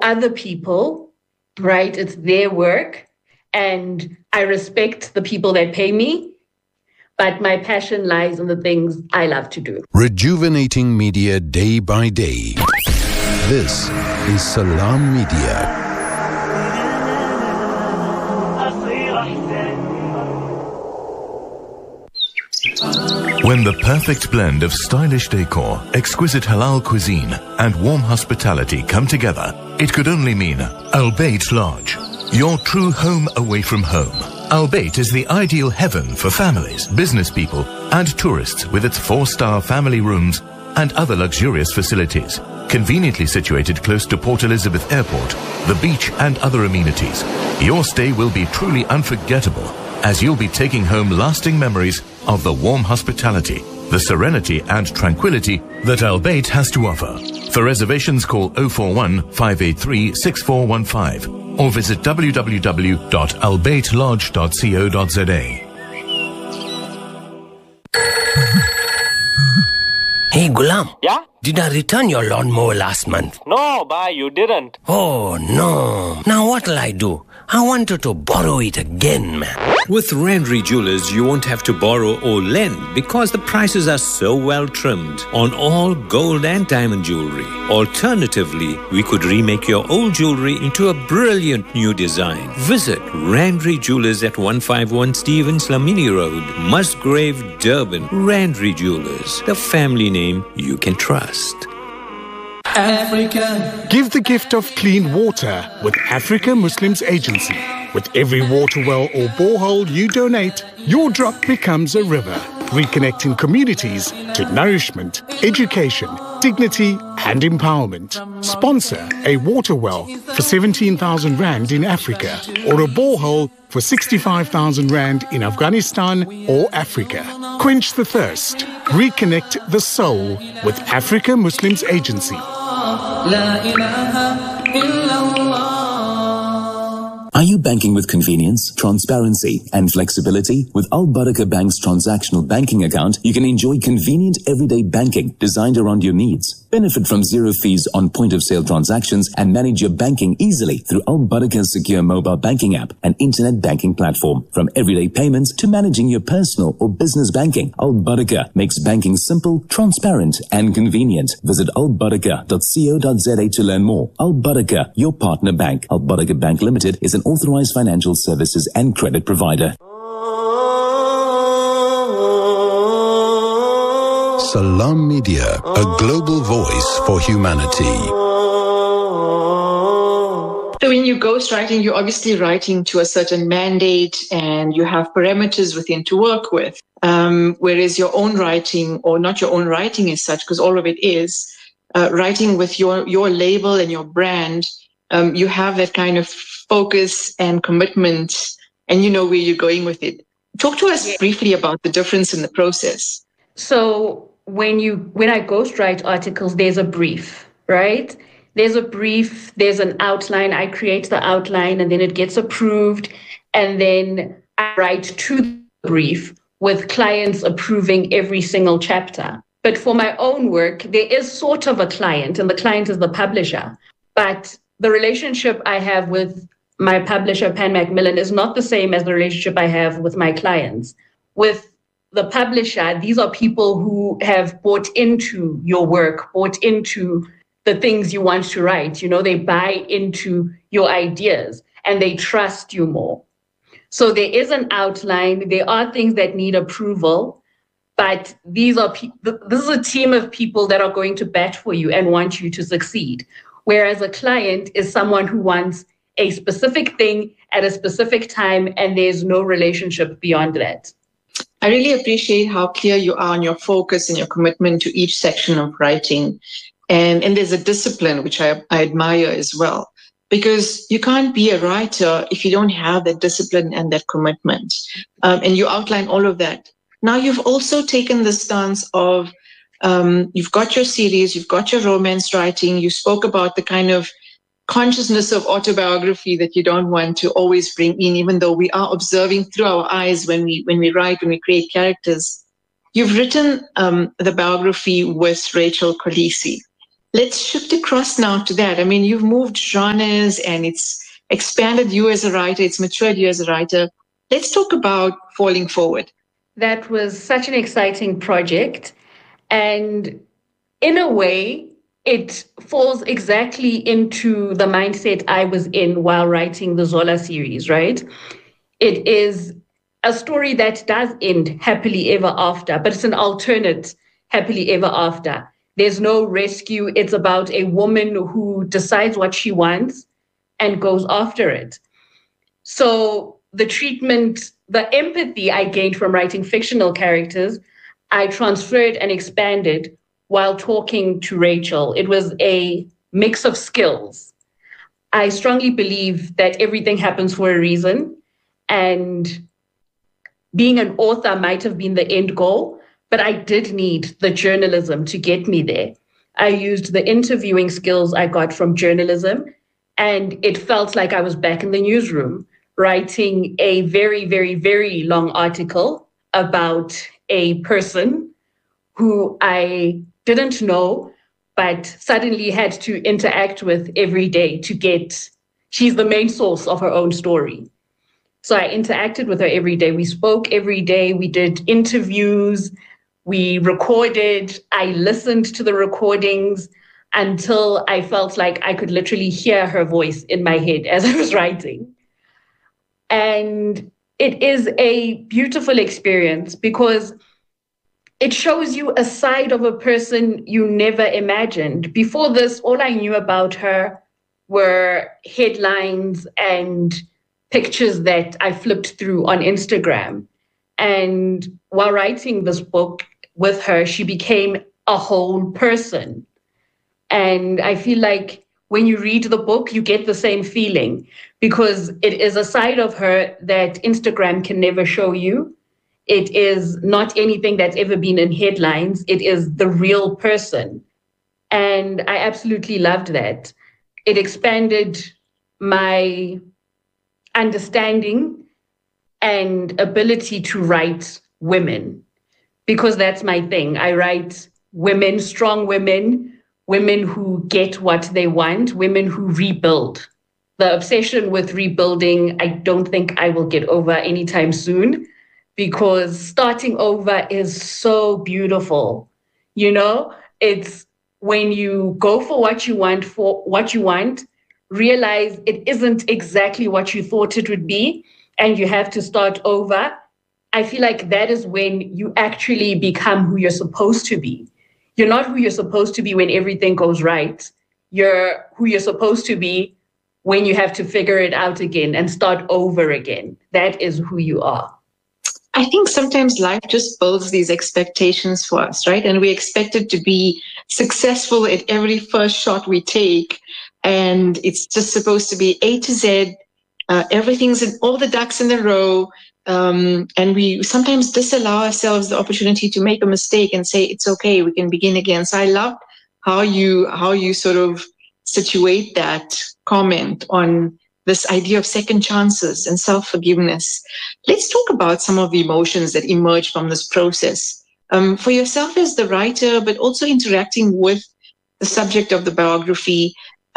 other people, right? It's their work, and I respect the people that pay me, but my passion lies in the things I love to do. Rejuvenating media day by day. This is Salam Media. When the perfect blend of stylish decor, exquisite halal cuisine, and warm hospitality come together, it could only mean Al Bayt Lodge, your true home away from home. Al Bayt is the ideal heaven for families, business people, and tourists with its 4-star family rooms and other luxurious facilities. Conveniently situated close to Port Elizabeth Airport, the beach, and other amenities, your stay will be truly unforgettable, as you'll be taking home lasting memories of the warm hospitality, the serenity and tranquility that Al Bayt has to offer. For reservations, call 041 583 6415 or visit www.albaytlodge.co.za. Hey, Gulam. Yeah? Did I return your lawnmower last month? No, bhai, you didn't. Oh, no. Now what'll I do? I wanted to borrow it again, man. With Randry Jewelers, you won't have to borrow or lend because the prices are so well trimmed on all gold and diamond jewelry. Alternatively, we could remake your old jewelry into a brilliant new design. Visit Randry Jewelers at 151 Stevens Lamini Road, Musgrave, Durban. Randry Jewelers, the family name you can trust. Africa. Give the gift of clean water with Africa Muslims Agency. With every water well or borehole you donate, your drop becomes a river, reconnecting communities to nourishment, education, dignity and empowerment. Sponsor a water well for 17,000 Rand in Africa or a borehole for 65,000 Rand in Afghanistan or Africa. Quench the thirst. Reconnect the soul with Africa Muslims Agency. Are you banking with convenience, transparency, and flexibility? With Al Barakah Bank's transactional banking account, you can enjoy convenient everyday banking designed around your needs. Benefit from zero fees on point-of-sale transactions and manage your banking easily through Al Barakah's secure mobile banking app and internet banking platform. From everyday payments to managing your personal or business banking, Al Barakah makes banking simple, transparent, and convenient. Visit albarakah.co.za to learn more. Al Barakah, your partner bank. Al Barakah Bank Limited is an authorized financial services and credit provider. Salam Media, a global voice for humanity. So when you ghostwriting, you're obviously writing to a certain mandate and you have parameters within to work with. Whereas your own writing, or not your own writing as such, because all of it is writing with your label and your brand, you have that kind of focus and commitment, and you know where you're going with it. Talk to us briefly about the difference in the process. So when I ghostwrite articles, there's a brief, right? There's a brief, there's an outline. I create the outline and then it gets approved. And then I write to the brief with clients approving every single chapter. But for my own work, there is sort of a client, and the client is the publisher. But the relationship I have with my publisher, Pan Macmillan, is not the same as the relationship I have with my clients. With the publisher, these are people who have bought into your work, bought into the things you want to write. You know, they buy into your ideas and they trust you more. So there is an outline. There are things that need approval, but this is a team of people that are going to bat for you and want you to succeed. Whereas a client is someone who wants a specific thing at a specific time, and there's no relationship beyond that. I really appreciate how clear you are on your focus and your commitment to each section of writing. And there's a discipline, which I admire as well, because you can't be a writer if you don't have that discipline and that commitment. And you outline all of that. Now, you've also taken the stance of, you've got your series, you've got your romance writing, you spoke about the kind of consciousness of autobiography that you don't want to always bring in, even though we are observing through our eyes when we write, when we create characters. You've written the biography with Rachel Kolisi. let's shift across now to that. I mean, you've moved genres and it's expanded you as a writer, it's matured you as a writer. Let's talk about Falling Forward. That was such an exciting project. And in a way, it falls exactly into the mindset I was in while writing the Zola series, right? It is a story that does end happily ever after, but it's an alternate happily ever after. There's no rescue. It's about a woman who decides what she wants and goes after it. So the treatment, the empathy I gained from writing fictional characters, I transferred and expanded while talking to Rachel. It was a mix of skills. I strongly believe that everything happens for a reason, and being an author might have been the end goal, but I did need the journalism to get me there. I used the interviewing skills I got from journalism, and it felt like I was back in the newsroom writing a very, very, very long article about a person who I didn't know, but suddenly had to interact with every day to get, she's the main source of her own story. So I interacted with her every day. We spoke every day. We did interviews. We recorded. I listened to the recordings until I felt like I could literally hear her voice in my head as I was writing. And it is a beautiful experience because it shows you a side of a person you never imagined. Before this, all I knew about her were headlines and pictures that I flipped through on Instagram. And while writing this book with her, she became a whole person. And I feel like when you read the book, you get the same feeling because it is a side of her that Instagram can never show you. It is not anything that's ever been in headlines. It is the real person. And I absolutely loved that. It expanded my understanding and ability to write women, because that's my thing. I write women, strong women, women who get what they want, women who rebuild. The obsession with rebuilding, I don't think I will get over anytime soon, because starting over is so beautiful. You know, it's when you go for what you want, realize it isn't exactly what you thought it would be, and you have to start over. I feel like that is when you actually become who you're supposed to be. You're not who you're supposed to be when everything goes right. You're who you're supposed to be when you have to figure it out again and start over again. That is who you are. I think sometimes life just builds these expectations for us, right? And we expect it to be successful at every first shot we take. And it's just supposed to be A to Z. Everything's in all the ducks in a row. And we sometimes disallow ourselves the opportunity to make a mistake and say, it's okay, we can begin again. So I love how you sort of situate that comment on this idea of second chances and self-forgiveness. Let's talk about some of the emotions that emerge from this process. For yourself as the writer, but also interacting with the subject of the biography,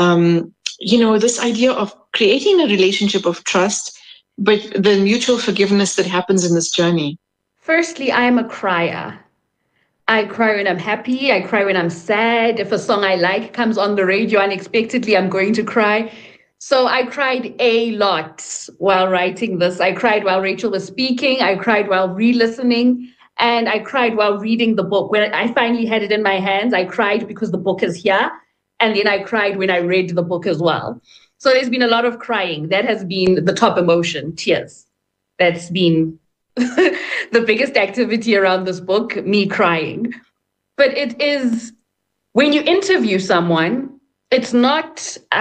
this idea of creating a relationship of trust, but the mutual forgiveness that happens in this journey. Firstly, I'm a crier. I cry when I'm happy. I cry when I'm sad. If a song I like comes on the radio unexpectedly, I'm going to cry. So I cried a lot while writing this. I cried while Rachel was speaking. I cried while re-listening. And I cried while reading the book. When I finally had it in my hands, I cried because the book is here. And then I cried when I read the book as well. So there's been a lot of crying. That has been the top emotion, tears. That's been the biggest activity around this book, me crying. But it is, when you interview someone, it's not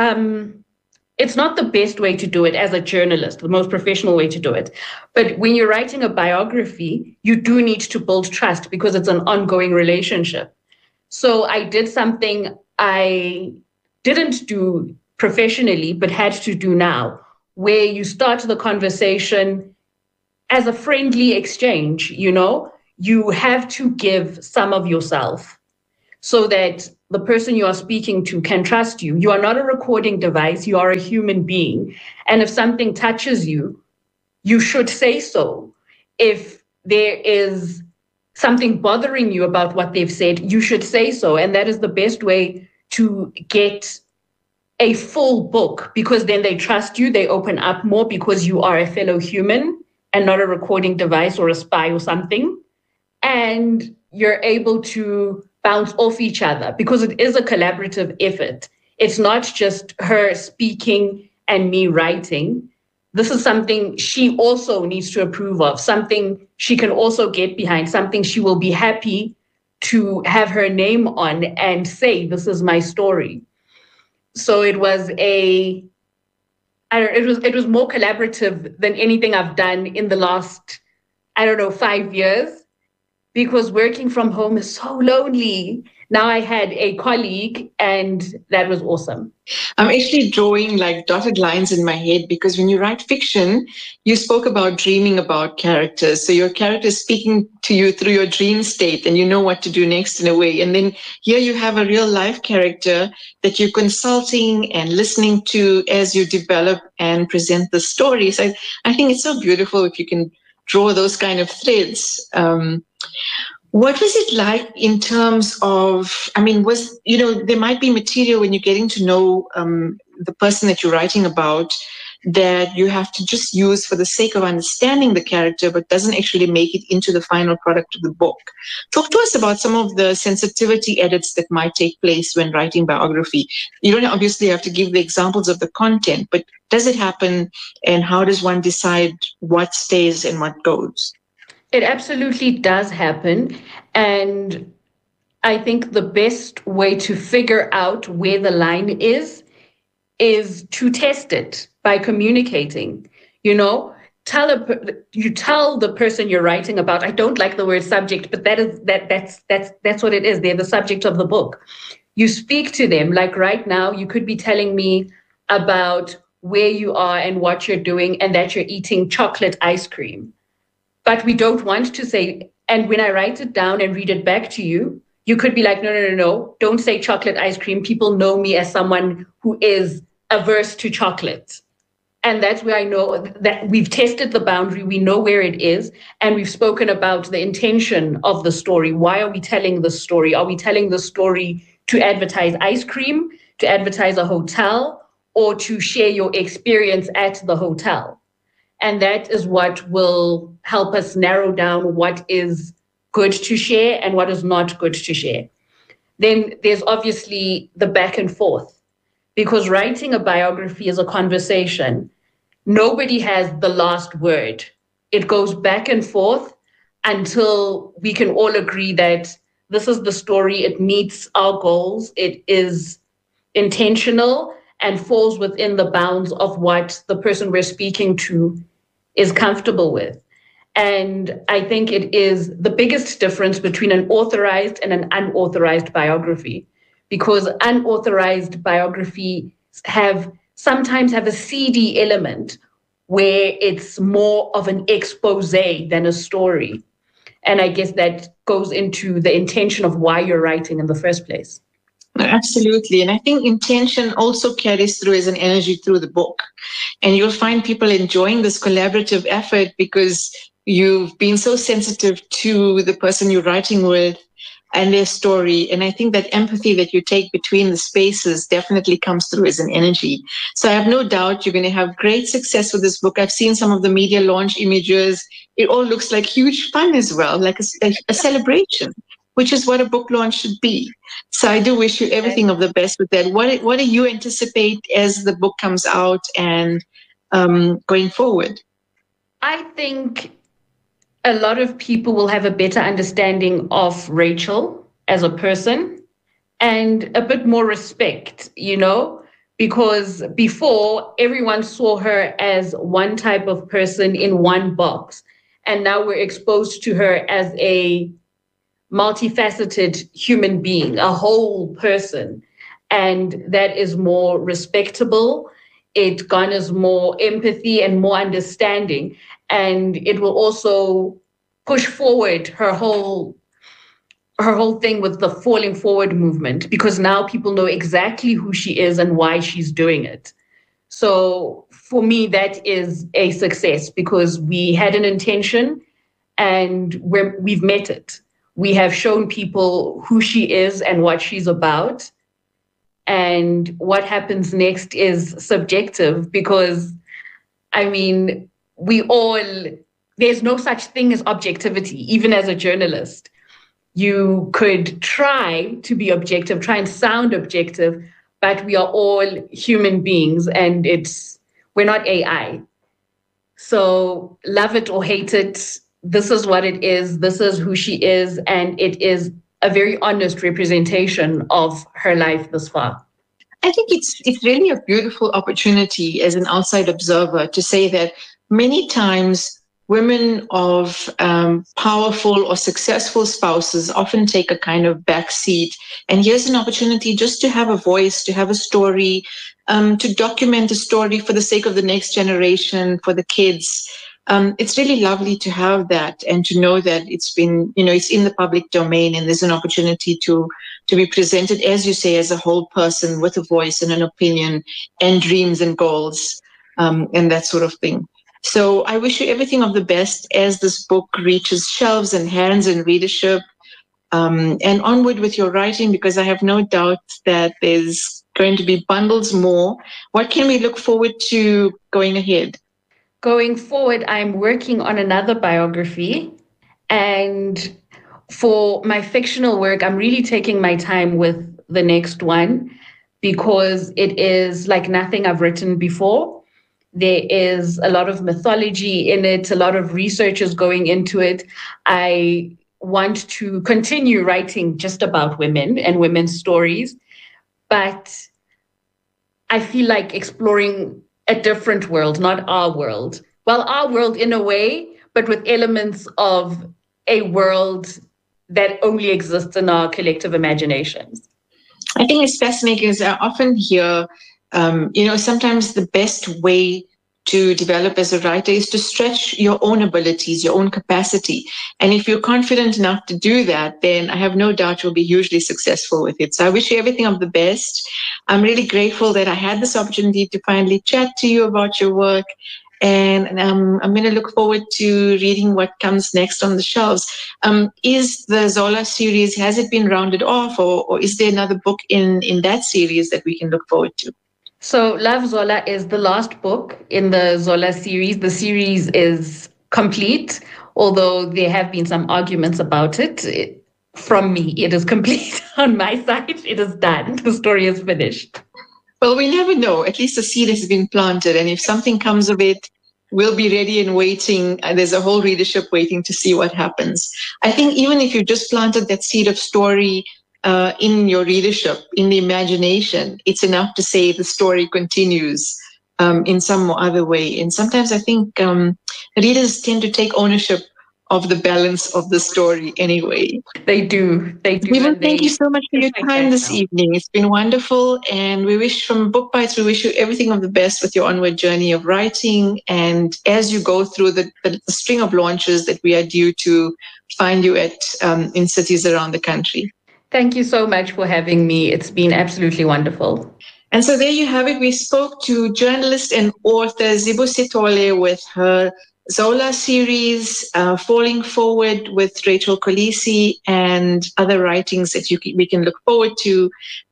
the best way to do it as a journalist, the most professional way to do it. But when you're writing a biography, you do need to build trust because it's an ongoing relationship. So I did something I didn't do professionally, but had to do now, where you start the conversation as a friendly exchange, you have to give some of yourself. so that the person you are speaking to can trust you. You are not a recording device, you are a human being. And if something touches you, you should say so. If there is something bothering you about what they've said, you should say so. And that is the best way to get a full book, because then they trust you, they open up more because you are a fellow human and not a recording device or a spy or something. And you're able to bounce off each other because it is a collaborative effort. It's not just her speaking and me writing. This is something she also needs to approve of, something she can also get behind, something she will be happy to have her name on and say, this is my story. So it was it was more collaborative than anything I've done in the last, 5 years, because working from home is so lonely. Now I had a colleague, and that was awesome. I'm actually drawing like dotted lines in my head, because when you write fiction, you spoke about dreaming about characters. So your character is speaking to you through your dream state, and you know what to do next in a way. And then here you have a real life character that you're consulting and listening to as you develop and present the story. So I think it's so beautiful if you can draw those kind of threads. What was it like in terms of, there might be material when you're getting to know the person that you're writing about that you have to just use for the sake of understanding the character, but doesn't actually make it into the final product of the book. Talk to us about some of the sensitivity edits that might take place when writing biography. You don't obviously have to give the examples of the content, but does it happen, and how does one decide what stays and what goes? It absolutely does happen. And I think the best way to figure out where the line is to test it by communicating. You tell the person you're writing about. I don't like the word subject, but that's what it is. They're the subject of the book. You speak to them. Like right now, you could be telling me about where you are and what you're doing, and that you're eating chocolate ice cream. But we don't want to say, and when I write it down and read it back to you, you could be like, no, don't say chocolate ice cream. People know me as someone who is averse to chocolate. And that's where I know that we've tested the boundary, we know where it is, and we've spoken about the intention of the story. Why are we telling the story? Are we telling the story to advertise ice cream, to advertise a hotel, or to share your experience at the hotel? And that is what will help us narrow down what is good to share and what is not good to share. Then there's obviously the back and forth, because writing a biography is a conversation. Nobody has the last word. It goes back and forth until we can all agree that this is the story, it meets our goals, it is intentional, and falls within the bounds of what the person we're speaking to is comfortable with. And I think it is the biggest difference between an authorized and an unauthorized biography, because unauthorized biographies sometimes have a seedy element where it's more of an expose than a story. And I guess that goes into the intention of why you're writing in the first place. Absolutely. And I think intention also carries through as an energy through the book. And you'll find people enjoying this collaborative effort because you've been so sensitive to the person you're writing with and their story. And I think that empathy that you take between the spaces definitely comes through as an energy. So I have no doubt you're going to have great success with this book. I've seen some of the media launch images. It all looks like huge fun as well, like a celebration, which is what a book launch should be. So I do wish you everything of the best with that. What do you anticipate as the book comes out and going forward? I think a lot of people will have a better understanding of Rachel as a person and a bit more respect, because before everyone saw her as one type of person in one box. And now we're exposed to her as a multifaceted human being, a whole person. And that is more respectable. It garners more empathy and more understanding. And it will also push forward her whole her whole thing with the falling forward movement, because now people know exactly who she is and why she's doing it. So for me, that is a success, because we had an intention and we've met it. We have shown people who she is and what she's about. And what happens next is subjective, because, I mean, there's no such thing as objectivity, even as a journalist. You could try to be objective, try and sound objective, but we are all human beings and we're not AI. So love it or hate it, this is what it is, this is who she is, and it is a very honest representation of her life thus far. I think it's really a beautiful opportunity as an outside observer to say that many times women of powerful or successful spouses often take a kind of backseat. And here's an opportunity just to have a voice, to have a story, to document a story for the sake of the next generation, for the kids. It's really lovely to have that and to know that it's been, it's in the public domain, and there's an opportunity to be presented, as you say, as a whole person with a voice and an opinion and dreams and goals and that sort of thing. So I wish you everything of the best as this book reaches shelves and hands and readership, and onward with your writing, because I have no doubt that there's going to be bundles more. What can we look forward to going ahead? Going forward, I'm working on another biography. And for my fictional work, I'm really taking my time with the next one, because it is like nothing I've written before. There is a lot of mythology in it, a lot of research is going into it. I want to continue writing just about women and women's stories, but I feel like exploring a different world, not our world. Well, our world in a way, but with elements of a world that only exists in our collective imaginations. I think it's fascinating, as I often hear, sometimes the best way to develop as a writer is to stretch your own abilities, your own capacity. And if you're confident enough to do that, then I have no doubt you'll be hugely successful with it. So I wish you everything of the best. I'm really grateful that I had this opportunity to finally chat to you about your work. And I'm going to look forward to reading what comes next on the shelves. Is the Zola series, has it been rounded off, or is there another book in that series that we can look forward to? So Love Zola is the last book in the Zola series. The series is complete, although there have been some arguments about it. From me, it is complete. On my side, it is done. The story is finished. Well, we never know. At least the seed has been planted. And if something comes of it, we'll be ready and waiting. And there's a whole readership waiting to see what happens. I think even if you just planted that seed of story in your readership, in the imagination, it's enough to say the story continues in some other way. And sometimes I think readers tend to take ownership of the balance of the story anyway. They do. Vivian, thank you so much for your time this evening. It's been wonderful. And we wish, from Book Bites, we wish you everything of the best with your onward journey of writing. And as you go through the string of launches that we are due to find you at in cities around the country. Thank you so much for having me. It's been absolutely wonderful. And so there you have it. We spoke to journalist and author Zibu Sithole with her Zola series, Falling Forward with Rachel Kolisi, and other writings that we can look forward to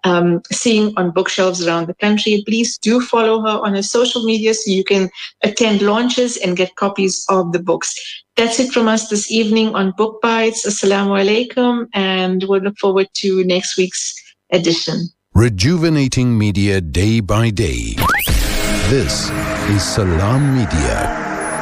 seeing on bookshelves around the country. Please do follow her on her social media so you can attend launches and get copies of the books. That's it from us this evening on Book Bites. Assalamu alaikum, and we'll look forward to next week's edition. Rejuvenating media day by day. This is Salam Media.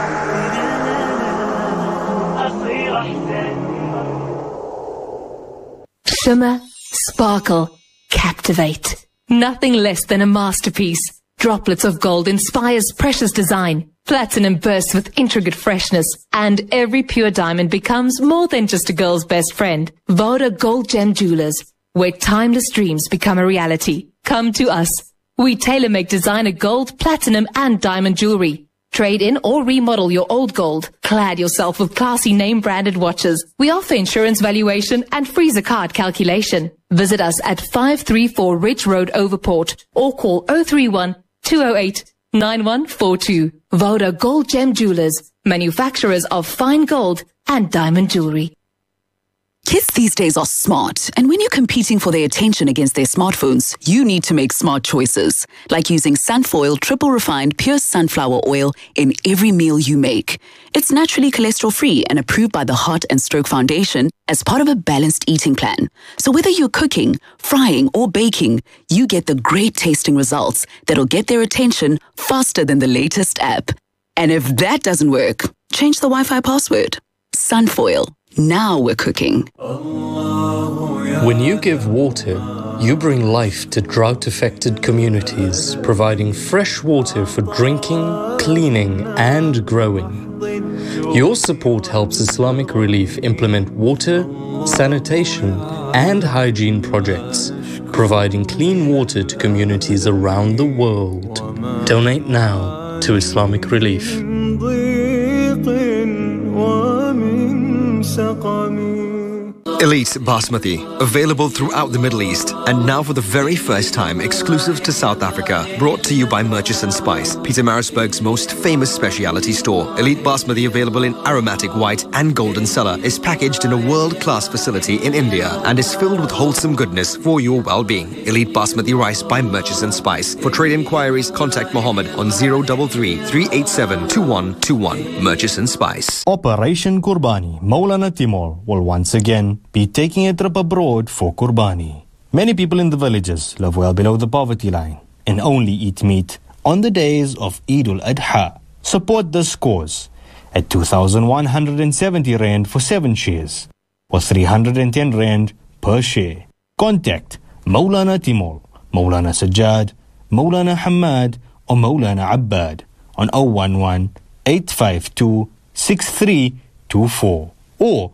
Shimmer, sparkle, captivate. Nothing less than a masterpiece. Droplets of gold inspires precious design. Platinum bursts with intricate freshness. And every pure diamond becomes more than just a girl's best friend. Voda Gold Gem Jewelers, where timeless dreams become a reality. Come to us. We tailor-make designer gold, platinum and diamond jewelry. Trade in or remodel your old gold. Clad yourself with classy name-branded watches. We offer insurance valuation and free zakat calculation. Visit us at 534 Ridge Road, Overport, or call 031 208 9142. Voda Gold Gem Jewelers, manufacturers of fine gold and diamond jewelry. Kids these days are smart, and when you're competing for their attention against their smartphones, you need to make smart choices, like using Sunfoil triple refined pure sunflower oil in every meal you make. It's naturally cholesterol-free and approved by the Heart and Stroke Foundation as part of a balanced eating plan. So whether you're cooking, frying, or baking, you get the great tasting results that'll get their attention faster than the latest app. And if that doesn't work, change the Wi-Fi password. Sunfoil. Now we're cooking. When you give water, you bring life to drought-affected communities, providing fresh water for drinking, cleaning, and growing. Your support helps Islamic Relief implement water, sanitation, and hygiene projects, providing clean water to communities around the world. Donate now to Islamic Relief. Elite Basmati, available throughout the Middle East, and now for the very first time exclusive to South Africa, brought to you by Murchison Spice, Pietermaritzburg's most famous specialty store. Elite Basmati, available in aromatic white and golden cellar, is packaged in a world-class facility in India and is filled with wholesome goodness for your well-being. Elite Basmati rice by Murchison Spice. For trade inquiries, contact Mohammed on 033 387 2121. Murchison Spice. Operation Qurbani. Maulana Timur will once again be taking a trip abroad for Qurbani. Many people in the villages live well below the poverty line and only eat meat on the days of Eid al-Adha. Support this cause at 2,170 Rand for 7 shares or 310 Rand per share. Contact Maulana Timur, Maulana Sajjad, Maulana Hamad or Maulana Abbad on 011-852-6324 or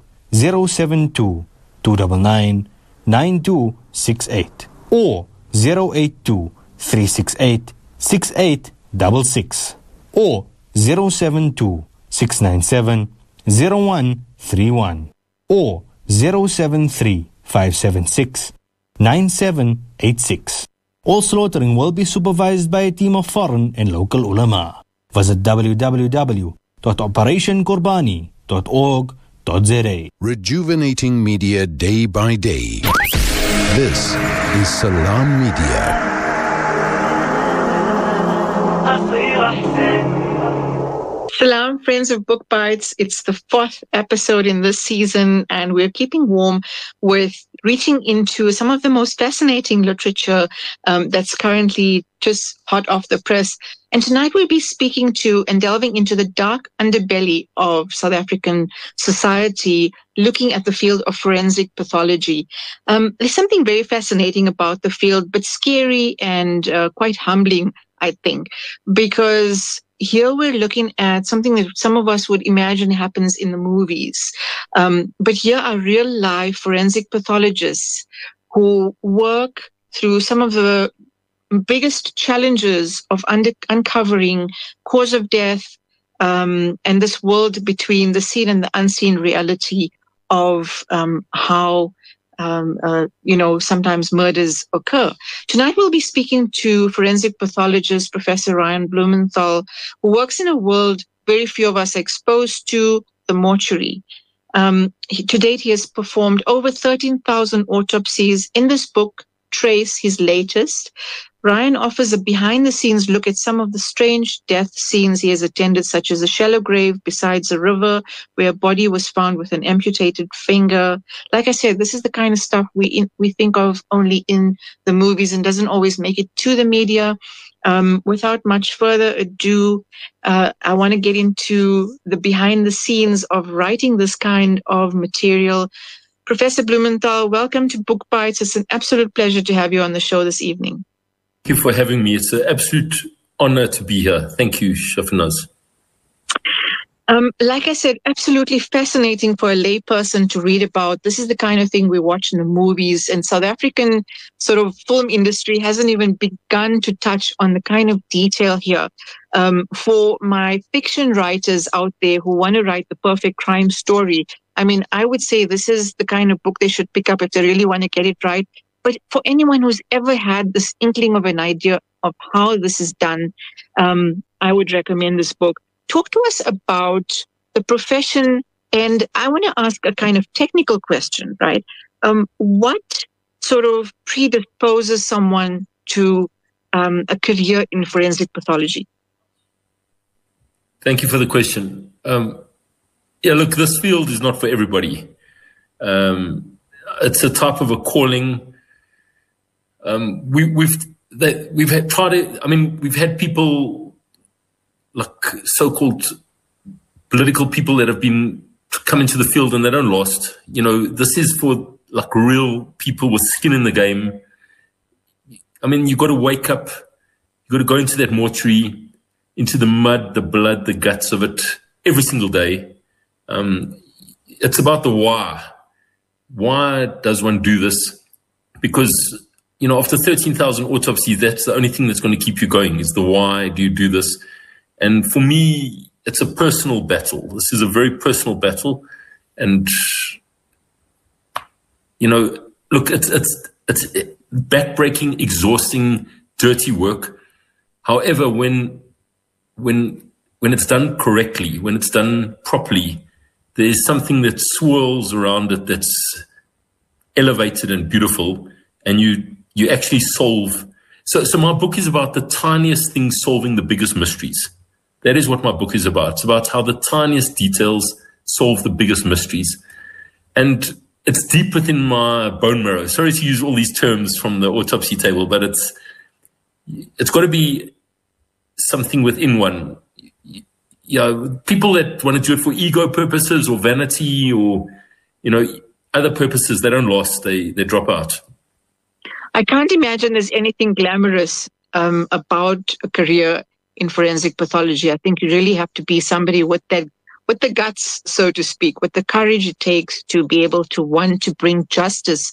072-299-9268 or 082-368-6866 or 072-697-0131 or 073-576-9786. All slaughtering will be supervised by a team of foreign and local ulama. Visit www.operationqurbani.org.za. Rejuvenating media day by day. This is Salam Media. Salam, friends of Book Bites. It's the 4th episode in this season, and we're keeping warm with reaching into some of the most fascinating literature that's currently just hot off the press. And tonight we'll be speaking to and delving into the dark underbelly of South African society, looking at the field of forensic pathology. There's something very fascinating about the field, but scary and quite humbling, I think, because here we're looking at something that some of us would imagine happens in the movies. But here are real life forensic pathologists who work through some of the biggest challenges of uncovering cause of death and this world between the seen and the unseen reality of how sometimes murders occur. Tonight we'll be speaking to forensic pathologist Professor Ryan Blumenthal, who works in a world very few of us are exposed to, the mortuary. To date, he has performed over 13,000 autopsies. In this book, Trace, his latest, Ryan offers a behind-the-scenes look at some of the strange death scenes he has attended, such as a shallow grave beside a river where a body was found with an amputated finger. Like I said, this is the kind of stuff we think of only in the movies and doesn't always make it to the media. Without much further ado, I want to get into the behind-the-scenes of writing this kind of material. Professor Blumenthal, welcome to Book Bites. It's an absolute pleasure to have you on the show this evening. Thank you for having me. It's an absolute honor to be here. Thank you, Shafinaz. Like I said, absolutely fascinating for a layperson to read about. This is the kind of thing we watch in the movies, and South African sort of film industry hasn't even begun to touch on the kind of detail here. For my fiction writers out there who want to write the perfect crime story, I mean, I would say this is the kind of book they should pick up if they really want to get it right. But for anyone who's ever had this inkling of an idea of how this is done, I would recommend this book. Talk to us about the profession, and I want to ask a kind of technical question, right? What sort of predisposes someone to a career in forensic pathology? Thank you for the question. Yeah, look, this field is not for everybody. It's a type of a calling. We've had people, like so-called political people that have been come into the field and they don't last. You know, this is for like real people with skin in the game. I mean, you got to wake up, you got to go into that mortuary, into the mud, the blood, the guts of it every single day. It's about the why. Why does one do this? Because, you know, after 13,000 autopsies, that's the only thing that's going to keep you going is the why do you do this? And for me, it's a personal battle. This is a very personal battle. And, you know, look, it's backbreaking, exhausting, dirty work. However, when it's done correctly, when it's done properly, there's something that swirls around it that's elevated and beautiful, and you actually solve. So my book is about the tiniest things solving the biggest mysteries. That is what my book is about. It's about how the tiniest details solve the biggest mysteries. And it's deep within my bone marrow. Sorry to use all these terms from the autopsy table, but it's got to be something within one. Yeah, people that want to do it for ego purposes or vanity or, you know, other purposes, they don't last. They drop out. I can't imagine there's anything glamorous about a career in forensic pathology. I think you really have to be somebody with the guts, so to speak, with the courage it takes to be able to want to bring justice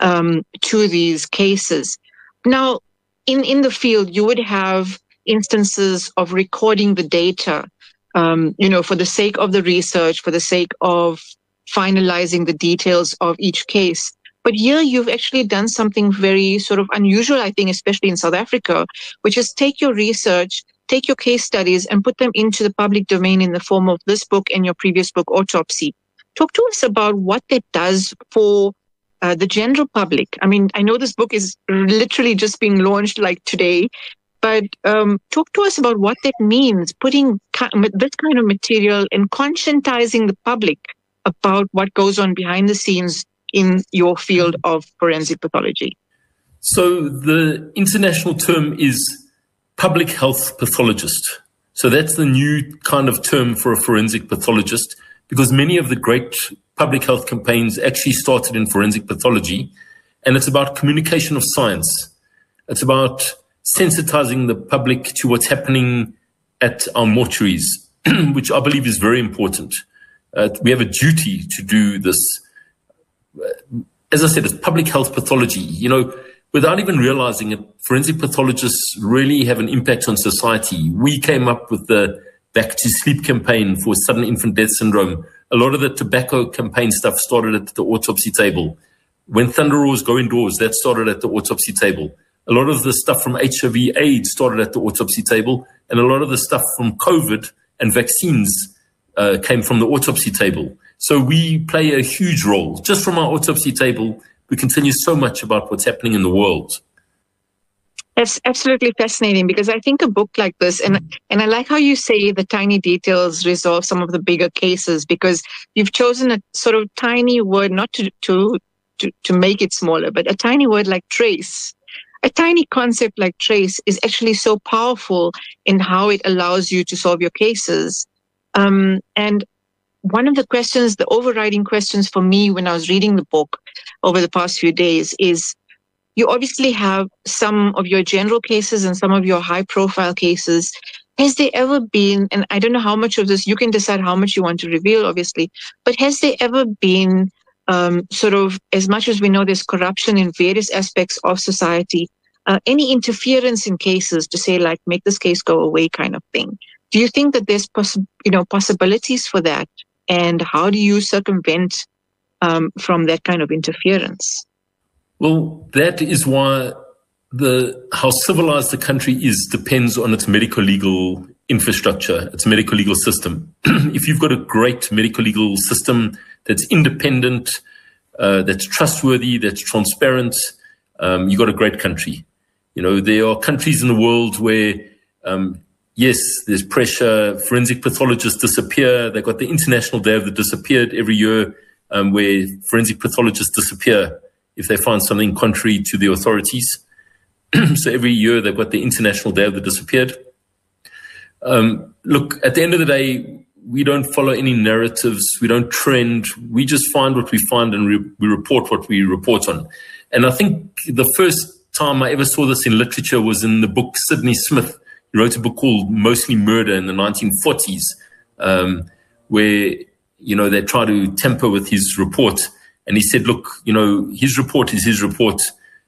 to these cases. Now, in the field, you would have instances of recording the data, you know, for the sake of the research, for the sake of finalizing the details of each case. But here you've actually done something very sort of unusual, I think, especially in South Africa, which is take your research, take your case studies and put them into the public domain in the form of this book and your previous book, Autopsy. Talk to us about what that does for the general public. I mean, I know this book is literally just being launched like today, but talk to us about what that means, putting this kind of material and conscientizing the public about what goes on behind the scenes in your field of forensic pathology. So the international term is public health pathologist. So that's the new kind of term for a forensic pathologist, because many of the great public health campaigns actually started in forensic pathology. And it's about communication of science. It's about sensitizing the public to what's happening at our mortuaries, which I believe is very important. We have a duty to do this. As I said, it's public health pathology. You know, without even realizing it, forensic pathologists really have an impact on society. We came up with the Back to Sleep campaign for sudden infant death syndrome. A lot of the tobacco campaign stuff started at the autopsy table. When thunder roars go indoors, that started at the autopsy table. A lot of the stuff from HIV/AIDS started at the autopsy table, and a lot of the stuff from COVID and vaccines came from the autopsy table. So we play a huge role. Just from our autopsy table, we can tell you so much about what's happening in the world. That's absolutely fascinating, because I think a book like this, and I like how you say the tiny details resolve some of the bigger cases, because you've chosen a sort of tiny word, not to make it smaller, but a tiny word like trace. A tiny concept like trace is actually so powerful in how it allows you to solve your cases. And one of the questions, the overriding questions for me when I was reading the book over the past few days is, you obviously have some of your general cases and some of your high profile cases. has there ever been, and I don't know how much of this, you can decide how much you want to reveal, obviously, but has there ever been sort of, as much as we know there's corruption in various aspects of society, any interference in cases to say, like, make this case go away kind of thing? Do you think that there's possibilities for that? And how do you circumvent from that kind of interference? Well, that is why how civilized the country is depends on its medical legal infrastructure, its medical legal system. If you've got a great medical legal system that's independent, that's trustworthy, that's transparent, you've got a great country. There are countries in the world where, yes, there's pressure, forensic pathologists disappear. They've got the International Day of the Disappeared every year, where forensic pathologists disappear if they find something contrary to the authorities. So every year they've got the International Day of the Disappeared. Look, at the end of the day, we don't follow any narratives. We don't trend. We just find what we find and we report what we report on. And I think the first time I ever saw this in literature was in the book Sidney Smith. He wrote a book called Mostly Murder in the 1940s, where, they try to tamper with his report. And he said, look, his report is his report.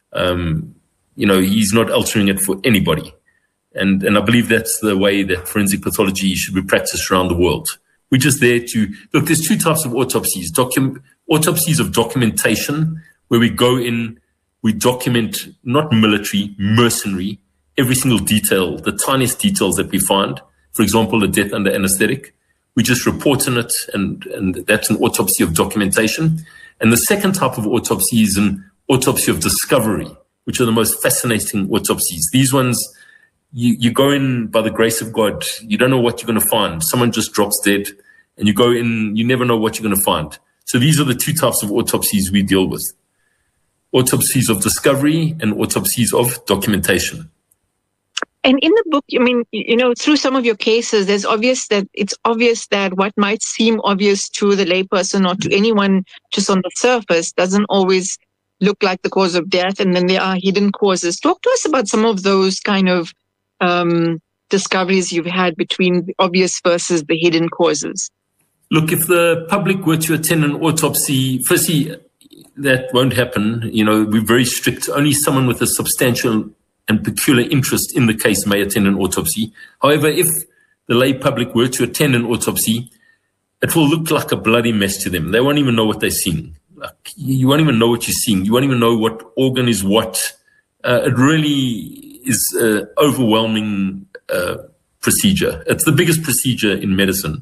He's not altering it for anybody. And I believe that's the way that forensic pathology should be practiced around the world. We're just there to, look, there's two types of autopsies. Autopsies of documentation, where we go in, we document, not military, mercenary, every single detail, the tiniest details that we find. For example, a death under anesthetic. We just report on it, and that's an autopsy of documentation. And the second type of autopsy is an autopsy of discovery, which are the most fascinating autopsies. These ones, you go in by the grace of God. You don't know what you're going to find. Someone just drops dead, and you go in, you never know what you're going to find. So these are the two types of autopsies we deal with. Autopsies of discovery and autopsies of documentation. And in the book, through some of your cases, it's obvious that what might seem obvious to the layperson or to anyone just on the surface doesn't always look like the cause of death. And then there are hidden causes. Talk to us about some of those kind of discoveries you've had between the obvious versus the hidden causes. Look, if the public were to attend an autopsy, firstly, that won't happen. We're very strict. Only someone with a substantial and peculiar interest in the case may attend an autopsy. However, if the lay public were to attend an autopsy, it will look like a bloody mess to them. They won't even know what they're seeing. You won't even know what you're seeing. You won't even know what organ is what. It really is an overwhelming procedure. It's the biggest procedure in medicine.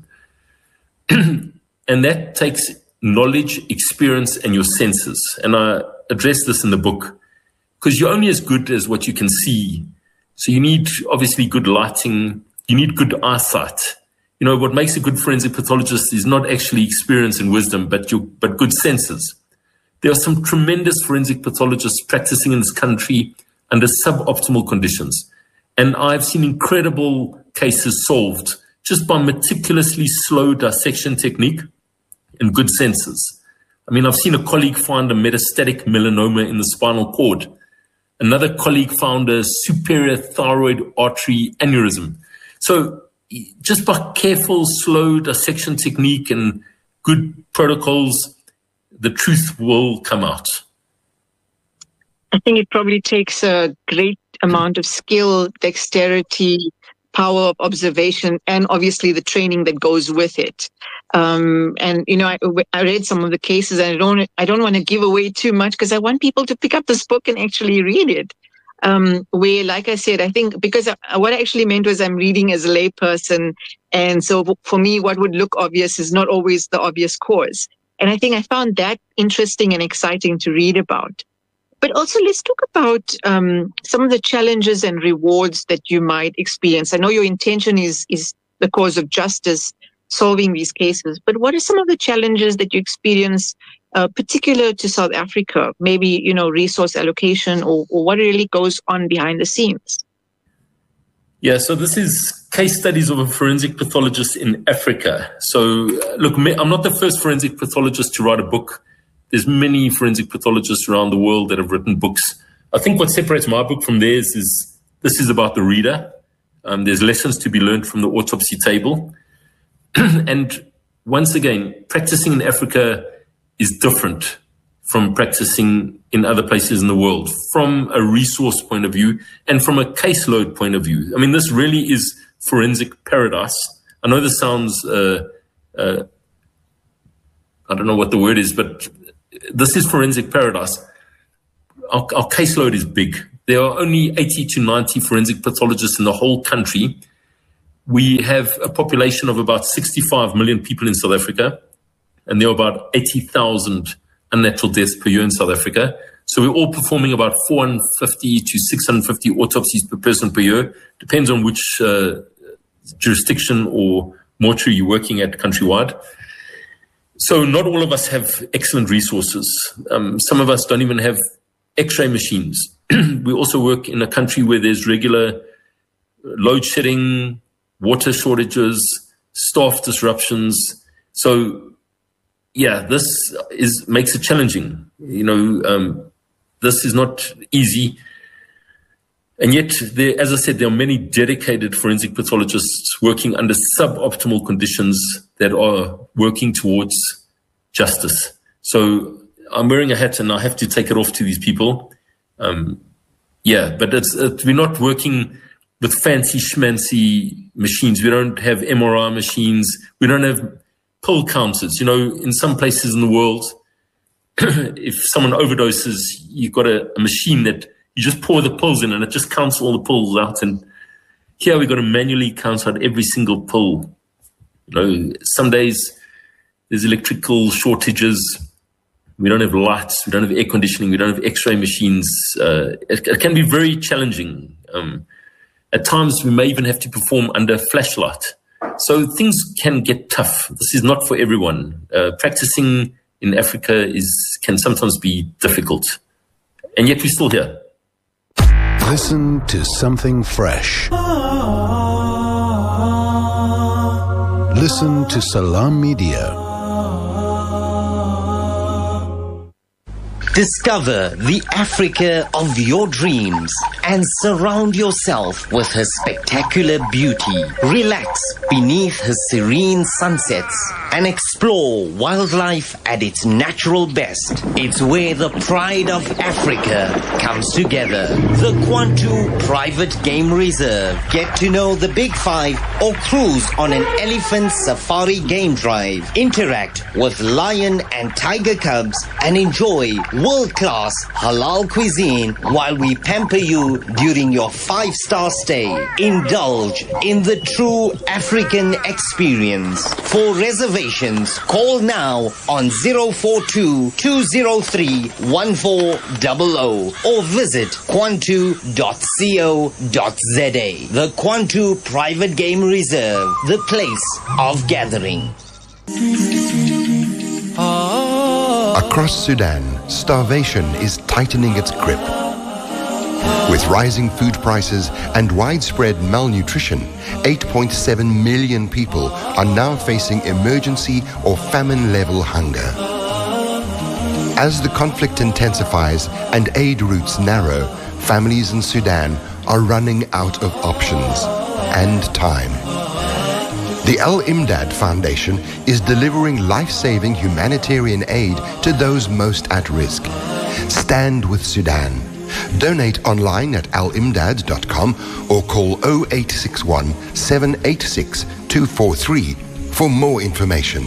And that takes knowledge, experience, and your senses. And I address this in the book, because you're only as good as what you can see. So you need, obviously, good lighting. You need good eyesight. What makes a good forensic pathologist is not actually experience and wisdom, but good senses. There are some tremendous forensic pathologists practicing in this country under suboptimal conditions. And I've seen incredible cases solved just by meticulously slow dissection technique and good senses. I've seen a colleague find a metastatic melanoma in the spinal cord. Another colleague found a superior thyroid artery aneurysm. So just by careful, slow dissection technique and good protocols, the truth will come out. I think it probably takes a great amount of skill, dexterity, power of observation, and obviously the training that goes with it. I read some of the cases, and I don't want to give away too much because I want people to pick up this book and actually read it. Where, like I said, I think because what I actually meant was I'm reading as a layperson, and so for me, what would look obvious is not always the obvious cause. And I think I found that interesting and exciting to read about. But also, let's talk about some of the challenges and rewards that you might experience. I know your intention is the cause of justice, solving these cases. But what are some of the challenges that you experience, particular to South Africa? Maybe, resource allocation or what really goes on behind the scenes? Yeah, so this is case studies of a forensic pathologist in Africa. So, look, I'm not the first forensic pathologist to write a book. There's many forensic pathologists around the world that have written books. I think what separates my book from theirs is this is about the reader. There's lessons to be learned from the autopsy table. And once again, practicing in Africa is different from practicing in other places in the world, from a resource point of view and from a caseload point of view. I mean, this really is forensic paradise. I know this sounds, I don't know what the word is, but this is forensic paradise. Our caseload is big. There are only 80 to 90 forensic pathologists in the whole country. We have a population of about 65 million people in South Africa, and there are about 80,000 unnatural deaths per year in South Africa. So we're all performing about 450 to 650 autopsies per person per year. Depends on which jurisdiction or mortuary you're working at countrywide. So not all of us have excellent resources. Some of us don't even have X-ray machines. We also work in a country where there's regular load shedding, water shortages, staff disruptions. So, yeah, this makes it challenging. This is not easy. And yet, as I said, there are many dedicated forensic pathologists working under suboptimal conditions that are working towards justice. So I'm wearing a hat and I have to take it off to these people. But we're not working with fancy schmancy machines. We don't have MRI machines. We don't have pill counters. In some places in the world, if someone overdoses, you've got a machine that you just pour the pills in and it just counts all the pills out. And here we've got to manually count out every single pill. Some days there's electrical shortages. We don't have lights. We don't have air conditioning. We don't have X-ray machines. It can be very challenging. At times, we may even have to perform under flashlight. So things can get tough. This is not for everyone. Practicing in Africa can sometimes be difficult. And yet we're still here. Listen to something fresh. Listen to Salam Media. Discover the Africa of your dreams and surround yourself with her spectacular beauty. Relax beneath her serene sunsets and explore wildlife at its natural best. It's where the pride of Africa comes together. The Kwantu Private Game Reserve. Get to know the Big Five or cruise on an elephant safari game drive. Interact with lion and tiger cubs and enjoy world-class halal cuisine while we pamper you during your 5-star stay. Indulge in the true African experience. For reservations, call now on 042-203-1400 or visit kwantu.co.za. The Kwantu Private Game Reserve, the place of gathering. Across Sudan, starvation is tightening its grip. With rising food prices and widespread malnutrition, 8.7 million people are now facing emergency or famine-level hunger. As the conflict intensifies and aid routes narrow, families in Sudan are running out of options and time. The Al Imdad Foundation is delivering life-saving humanitarian aid to those most at risk. Stand with Sudan. Donate online at alimdad.com or call 0861 786 243 for more information.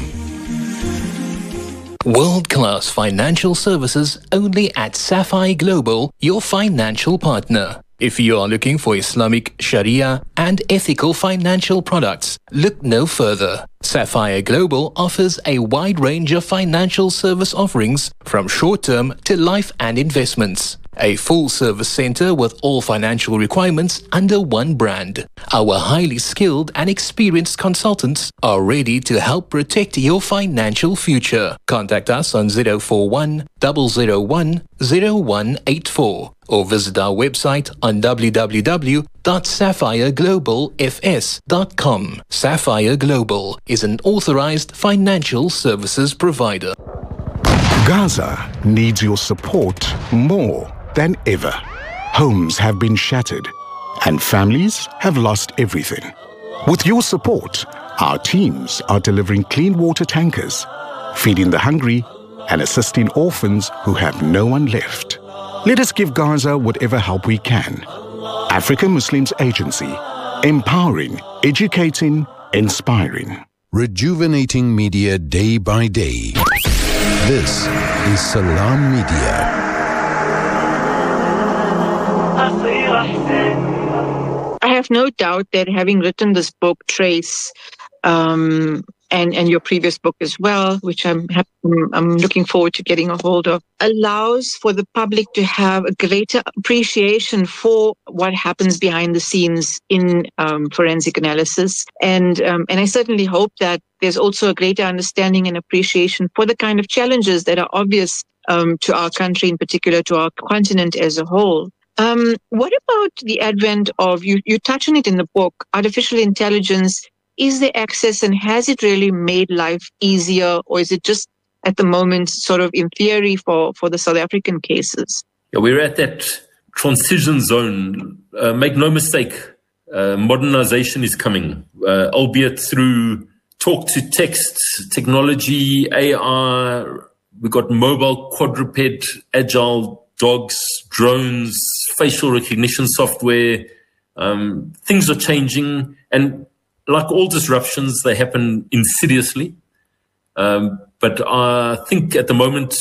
World-class financial services only at Sapphire Global, your financial partner. If you are looking for Islamic, Sharia and ethical financial products, look no further. Sapphire Global offers a wide range of financial service offerings from short-term to life and investments. A full-service center with all financial requirements under one brand. Our highly skilled and experienced consultants are ready to help protect your financial future. Contact us on 041 001 0184 or visit our website on www.sapphireglobalfs.com. Sapphire Global is an authorized financial services provider. Gaza needs your support more than ever. Homes have been shattered. and families have lost everything. With your support, our teams are delivering clean water tankers, feeding the hungry, and assisting orphans who have no one left. Let us give Gaza whatever help we can. African Muslims Agency, empowering, educating, inspiring. Rejuvenating media day by day. This is Salam Media. I have no doubt that having written this book, Trace, and your previous book as well, which I'm looking forward to getting a hold of, allows for the public to have a greater appreciation for what happens behind the scenes in forensic analysis. And I certainly hope that there's also a greater understanding and appreciation for the kind of challenges that are obvious to our country, in particular to our continent as a whole. What about the advent of, you touch on it in the book, artificial intelligence? Is there access, and has it really made life easier, or is it just at the moment sort of in theory for the South African cases? Yeah, we're at that transition zone. Make no mistake, modernization is coming, albeit through talk-to-text technology, AI. We've got mobile quadruped, agile dogs, drones, facial recognition software. Things are changing, and like all disruptions, they happen insidiously. But I think at the moment,